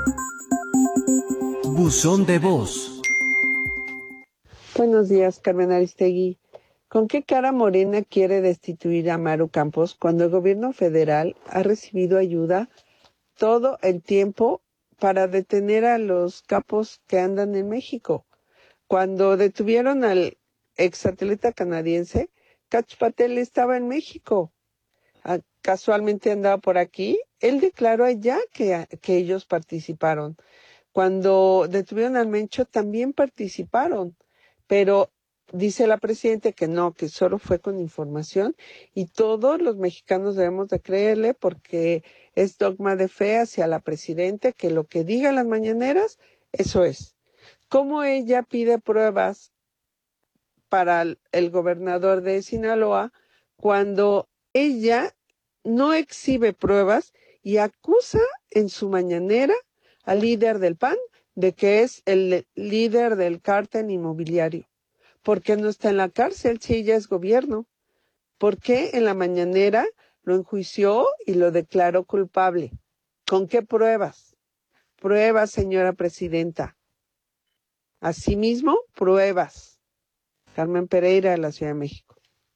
Buzón de voz. Buenos días, Carmen Aristegui. ¿Con qué cara Morena quiere destituir a Maru Campos cuando el gobierno federal ha recibido ayuda todo el tiempo para detener a los capos que andan en México? Cuando detuvieron al exatleta canadiense, Kash Patel estaba en México. Casualmente andaba por aquí. Él declaró allá que ellos participaron. Cuando detuvieron al Mencho también participaron, pero dice la presidenta que no, que solo fue con información y todos los mexicanos debemos de creerle porque es dogma de fe hacia la presidenta que lo que diga en las mañaneras, eso es. ¿Cómo ella pide pruebas para el gobernador de Sinaloa cuando ella no exhibe pruebas y acusa en su mañanera al líder del PAN de que es el líder del cártel inmobiliario? ¿Por qué no está en la cárcel si ella es gobierno? ¿Por qué en la mañanera lo enjuició y lo declaró culpable? ¿Con qué pruebas? Pruebas, señora presidenta. Asimismo, pruebas. Carmen Pereira, de la Ciudad de México.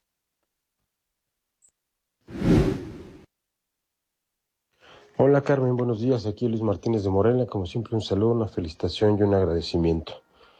Hola Carmen, buenos días. Aquí Luis Martínez de Morelia. Como siempre, un saludo, una felicitación y un agradecimiento.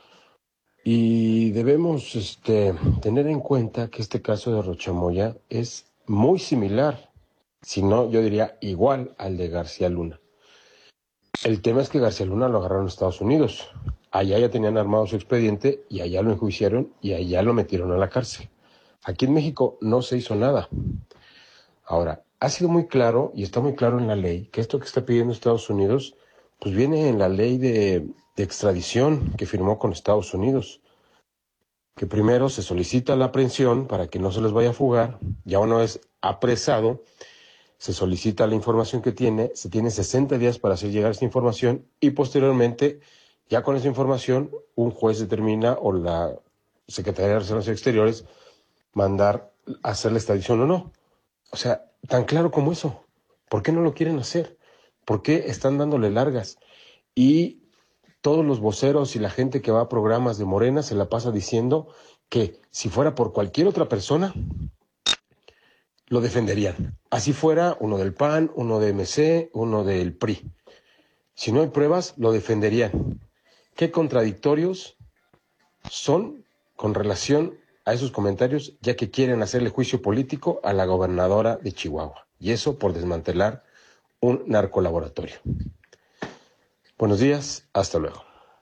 Y debemos tener en cuenta que este caso de Rochamoya es muy similar, si no, yo diría igual al de García Luna. El tema es que García Luna lo agarraron en Estados Unidos. Allá ya tenían armado su expediente y allá lo enjuiciaron y allá lo metieron a la cárcel. Aquí en México no se hizo nada. Ahora, ha sido muy claro, y está muy claro en la ley, que esto que está pidiendo Estados Unidos, pues viene en la ley de extradición que firmó con Estados Unidos, que primero se solicita la aprehensión para que no se les vaya a fugar, ya una vez apresado, se solicita la información que tiene, se tiene 60 días para hacer llegar esa información y posteriormente, ya con esa información, un juez determina o la Secretaría de Relaciones Exteriores mandar a hacer la extradición o no. O sea, tan claro como eso. ¿Por qué no lo quieren hacer? ¿Por qué están dándole largas? Y todos los voceros y la gente que va a programas de Morena se la pasa diciendo que si fuera por cualquier otra persona, lo defenderían. Así fuera uno del PAN, uno de MC, uno del PRI. Si no hay pruebas, lo defenderían. ¿Qué contradictorios son con relación a esos comentarios, ya que quieren hacerle juicio político a la gobernadora de Chihuahua? Y eso por desmantelar un narcolaboratorio. Buenos días, hasta luego.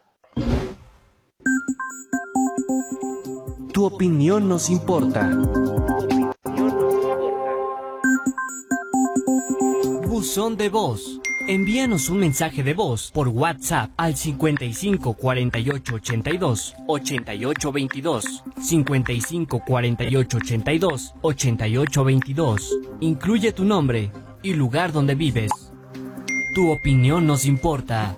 Tu opinión nos importa. Buzón de voz. Envíanos un mensaje de voz por WhatsApp al 55 48 82 88 22, 55 48 82 88 22. Incluye tu nombre y lugar donde vives. Tu opinión nos importa.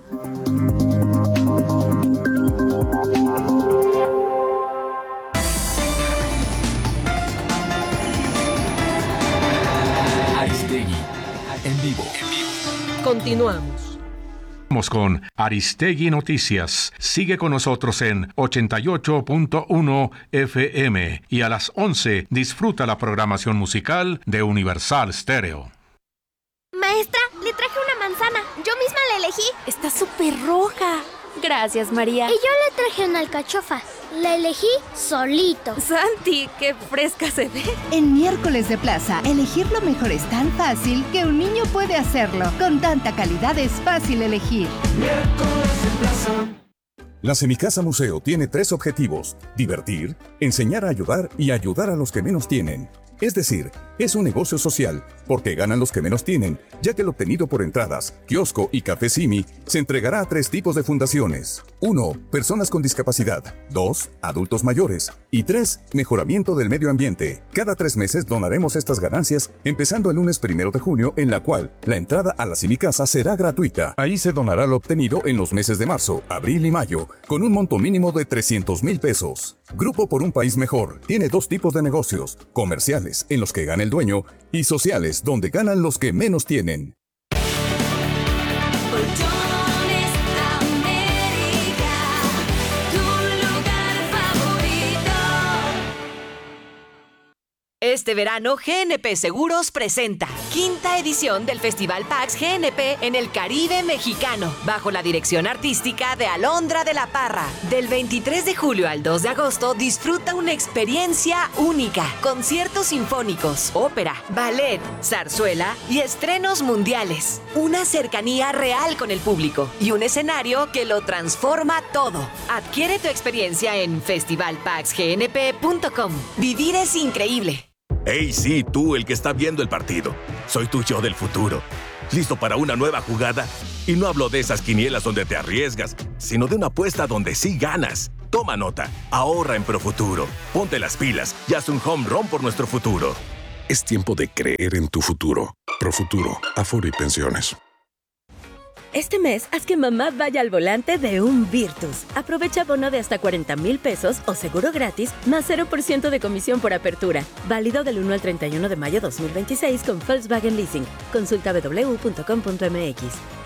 Aristegui, en vivo. Continuamos. Vamos con Aristegui Noticias. Sigue con nosotros en 88.1 FM y a las 11 disfruta la programación musical de Universal Stereo. Maestra, le traje una manzana. Yo misma la elegí. Está súper roja. Gracias, María. Y yo le traje una alcachofa. La elegí solito. Santi, qué fresca se ve. En Miércoles de Plaza, elegir lo mejor es tan fácil que un niño puede hacerlo. Con tanta calidad es fácil elegir. Miércoles de Plaza. La Semicasa Museo tiene 3 objetivos: divertir, enseñar a ayudar y ayudar a los que menos tienen. Es decir, es un negocio social, porque ganan los que menos tienen, ya que lo obtenido por entradas, kiosco y café Simi se entregará a 3 tipos de fundaciones. 1. Personas con discapacidad. 2. Adultos mayores. Y 3. Mejoramiento del medio ambiente. Cada 3 meses donaremos estas ganancias, empezando el lunes 1 de junio, en la cual la entrada a la Semicasa será gratuita. Ahí se donará lo obtenido en los meses de marzo, abril y mayo, con un monto mínimo de 300,000 pesos. Grupo por un País Mejor tiene 2 tipos de negocios: comerciales, en los que gana el dueño, y sociales, donde ganan los que menos tienen. Poltrones Este verano, GNP Seguros presenta quinta edición del Festival PAX GNP en el Caribe mexicano, bajo la dirección artística de Alondra de la Parra. Del 23 de julio al 2 de agosto, disfruta una experiencia única. Conciertos sinfónicos, ópera, ballet, zarzuela y estrenos mundiales. Una cercanía real con el público y un escenario que lo transforma todo. Adquiere tu experiencia en festivalpaxgnp.com. Vivir es increíble. ¡Hey, sí, tú, el que está viendo el partido! Soy tu yo del futuro. ¿Listo para una nueva jugada? Y no hablo de esas quinielas donde te arriesgas, sino de una apuesta donde sí ganas. Toma nota, ahorra en Profuturo. Ponte las pilas y haz un home run por nuestro futuro. Es tiempo de creer en tu futuro. Profuturo, Afore y Pensiones. Este mes, haz que mamá vaya al volante de un Virtus. Aprovecha bono de hasta 40,000 pesos o seguro gratis, más 0% de comisión por apertura. Válido del 1 al 31 de mayo 2026 con Volkswagen Leasing. Consulta www.com.mx.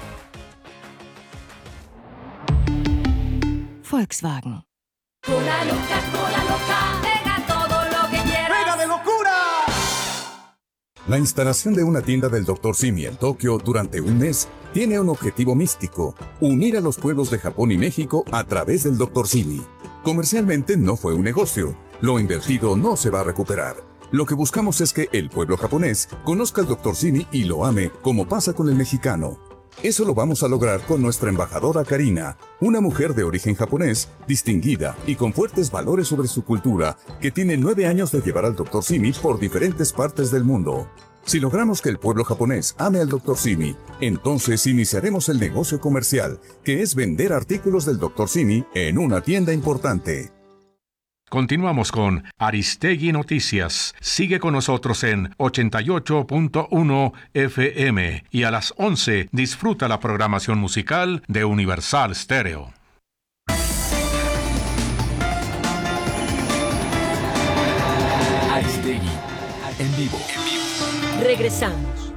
Volkswagen. Cola loca, pega todo lo que quieras. ¡Pega de locura! La instalación de una tienda del Dr. Simi en Tokio durante un mes tiene un objetivo místico: unir a los pueblos de Japón y México a través del Dr. Simi. Comercialmente no fue un negocio. Lo invertido no se va a recuperar. Lo que buscamos es que el pueblo japonés conozca al Dr. Simi y lo ame, como pasa con el mexicano. Eso lo vamos a lograr con nuestra embajadora Karina, una mujer de origen japonés, distinguida y con fuertes valores sobre su cultura, que tiene 9 años de llevar al Dr. Simi por diferentes partes del mundo. Si logramos que el pueblo japonés ame al Dr. Simi, entonces iniciaremos el negocio comercial, que es vender artículos del Dr. Simi en una tienda importante. Continuamos con Aristegui Noticias. Sigue con nosotros en 88.1 FM y a las 11 disfruta la programación musical de Universal Stereo. Aristegui en vivo. Regresamos.